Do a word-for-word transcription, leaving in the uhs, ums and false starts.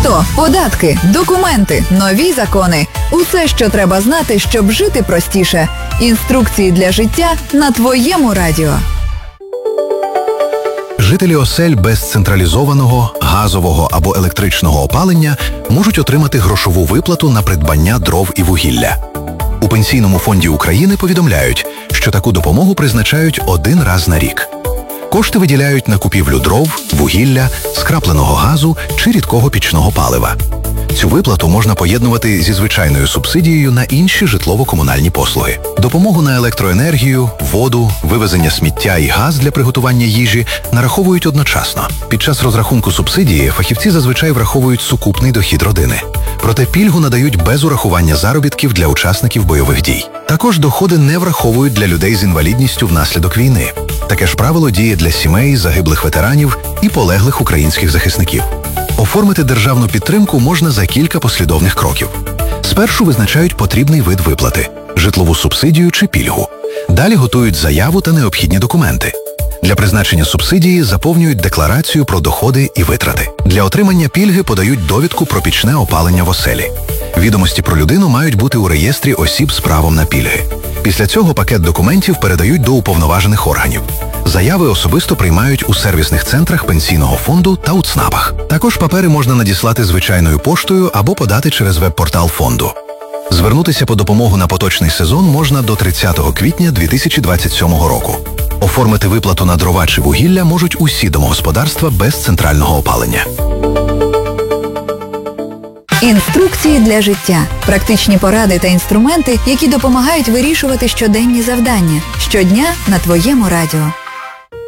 Авто, податки, документи, нові закони. Усе, що треба знати, щоб жити простіше. Інструкції для життя на твоєму радіо. Жителі осель без централізованого, газового або електричного опалення можуть отримати грошову виплату на придбання дров і вугілля. У Пенсійному фонді України повідомляють, що таку допомогу призначають один раз на рік. Кошти виділяють на купівлю дров, вугілля, скрапленого газу чи рідкого пічного палива. Цю виплату можна поєднувати зі звичайною субсидією на інші житлово-комунальні послуги. Допомогу на електроенергію, воду, вивезення сміття і газ для приготування їжі нараховують одночасно. Під час розрахунку субсидії фахівці зазвичай враховують сукупний дохід родини. Проте пільгу надають без урахування заробітків для учасників бойових дій. Також доходи не враховують для людей з інвалідністю внаслідок війни. Таке ж правило діє для сімей загиблих ветеранів і полеглих українських захисників. Оформити державну підтримку можна за кілька послідовних кроків. Спершу визначають потрібний вид виплати – житлову субсидію чи пільгу. Далі готують заяву та необхідні документи. Для призначення субсидії заповнюють декларацію про доходи і витрати. Для отримання пільги подають довідку про пічне опалення в оселі. Відомості про людину мають бути у реєстрі осіб з правом на пільги. Після цього пакет документів передають до уповноважених органів. Заяви особисто приймають у сервісних центрах Пенсійного фонду та у ЦНАПах. Також папери можна надіслати звичайною поштою або подати через веб-портал фонду. Звернутися по допомогу на поточний сезон можна до тридцятого квітня дві тисячі двадцять сьомого року. Оформити виплату на дрова чи вугілля можуть усі домогосподарства без центрального опалення. Інструкції для життя. Практичні поради та інструменти, які допомагають вирішувати щоденні завдання. Щодня на твоєму радіо.